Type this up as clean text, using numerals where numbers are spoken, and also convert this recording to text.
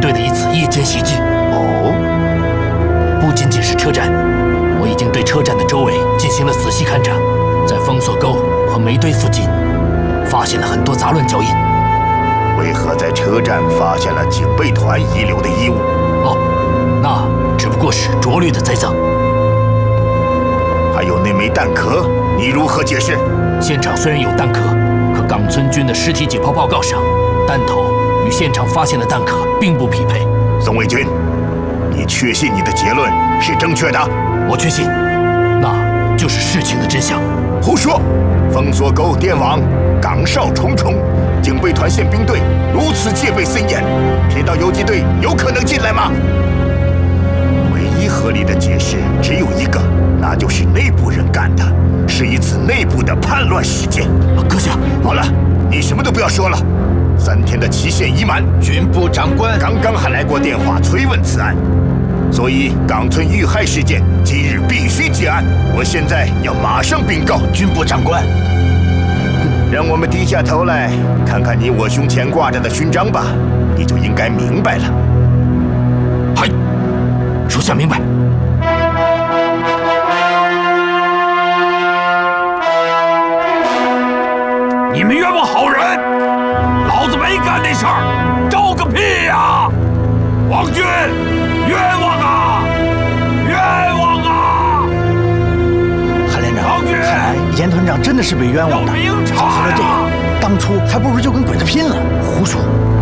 队的一次夜间袭击。 哦， 不仅仅是车站，我已经对车站的周围进行了仔细勘察，在封锁沟和煤堆附近，发现了很多杂乱脚印。 为何在车站发现了警备团遗留的衣物？ 哦，那只不过是拙劣的栽赃。 还有那枚弹壳，你如何解释？ 现场虽然有弹壳，可冈村君的尸体解剖报告上，弹头与现场发现的弹壳并不匹配。 宋卫军，你确信你的结论是正确的？ 我确信，那就是事情的真相。 胡说！封锁沟电网，岗哨重重，警备团宪兵队如此戒备森严，铁道游击队有可能进来吗？唯一合理的解释只有一个，那就是内部人干的，是一次内部的叛乱事件。 阁下， 好了，你什么都不要说了。3天的期限已满， 军部长官刚刚还来过电话催问此案，所以冈村遇害事件今日必须结案。我现在要马上禀告军部长官。 让我们低下头来看看你我胸前挂着的勋章吧，你就应该明白了。 嗨，属下明白。 你们冤枉好人，老子没干那事儿，招个屁呀！王军，冤枉啊！冤枉啊！ 韩连长， 王军， 看来严团长真的是被冤枉的。 要明察呀！ 早知道这样，当初还不如就跟鬼子拼了。 胡说！